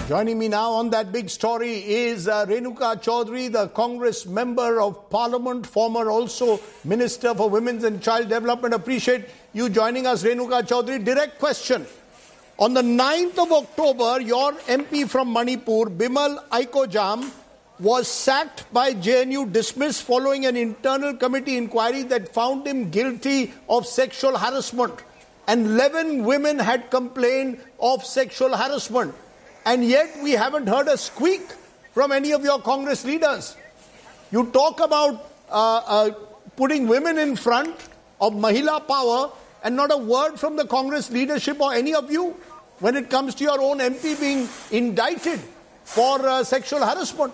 Joining me now on that big story is Renuka Chaudhary, the Congress Member of Parliament, former also Minister for Women's and Child Development. Appreciate you joining us, Renuka Chaudhary. Direct question. On the 9th of October, your MP from Manipur, Bimal Aikojam, was sacked by JNU, dismissed following an internal committee inquiry that found him guilty of sexual harassment. And 11 women had complained of sexual harassment. And yet we haven't heard a squeak from any of your Congress leaders. You talk about putting women in front of Mahila power and not a word from the Congress leadership or any of you when it comes to your own MP being indicted for sexual harassment.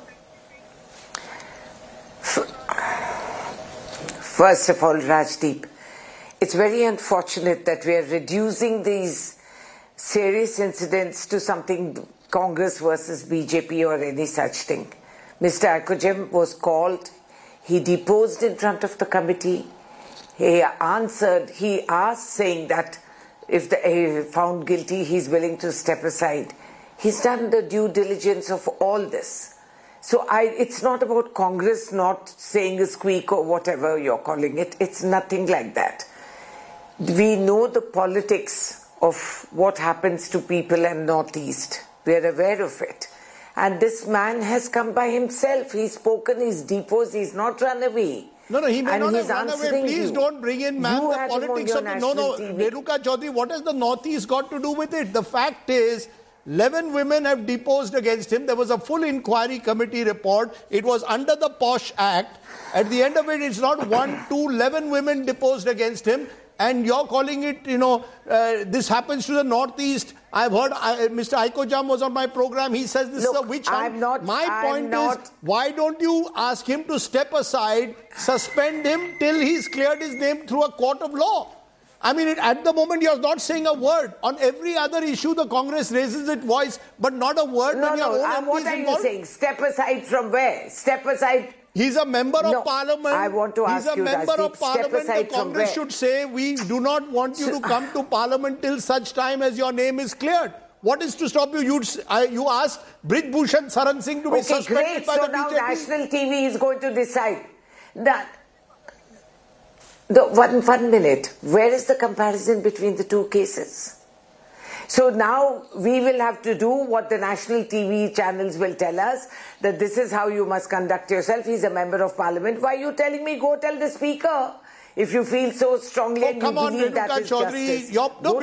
First of all, Rajdeep, it's very unfortunate that we are reducing these serious incidents to something Congress versus BJP or any such thing. Mr. Aikojam was called, he deposed in front of the committee, he asked saying that if he found guilty, he's willing to step aside. He's done the due diligence of all this. So it's not about Congress not saying a squeak or whatever you're calling it. It's nothing like that. We know the politics of what happens to people in Northeast. We are aware of it. And this man has come by himself. He's spoken, he's deposed, he's not run away. No, he may not have run away. Please don't bring in, ma'am, the politics of the... No, Renuka Chaudhary, what has the Northeast got to do with it? The fact is, 11 women have deposed against him. There was a full inquiry committee report. It was under the POSH Act. At the end of it, it's not 1, 2, 11 women deposed against him. And you're calling it, this happens to the Northeast. I've heard Mr. Aikojam was on my program. He says this is a witch hunt. My point is, why don't you ask him to step aside, suspend him till he's cleared his name through a court of law? I mean, at the moment, you're not saying a word. On every other issue, the Congress raises its voice, but not a word when your own MP is involved. What are you saying? Step aside from where? Step aside... He's a member of Parliament. I want to ask you, He's a member of Parliament. The Congress should say, we do not want you to come to Parliament till such time as your name is cleared. What is to stop you? You asked Brij Bhushan Saran Singh to be suspended by the BJP. So now National TV is going to decide that... One minute. Where is the comparison between the two cases? So now we will have to do what the national TV channels will tell us, that this is how you must conduct yourself. He's a member of Parliament. Why are you telling me go tell the Speaker if you feel so strongly and you believe that is justice?